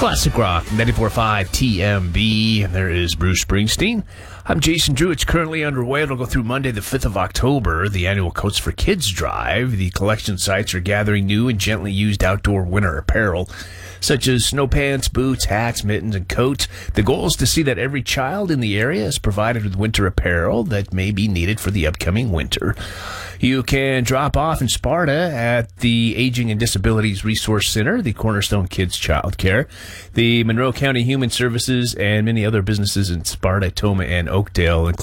Classic Rock, 94.5 TMB. There is Bruce Springsteen. I'm Jason Drew. It's currently underway. It'll go through Monday, the 5th of October, the annual Coats for Kids drive. The collection sites are gathering new and gently used outdoor winter apparel, such as snow pants, boots, hats, mittens, and coats. The goal is to see that every child in the area is provided with winter apparel that may be needed for the upcoming winter. You can drop off in Sparta at the Aging and Disabilities Resource Center, the Cornerstone Kids Child Care, the Monroe County Human Services, and many other businesses in Sparta, Toma, and Oakdale,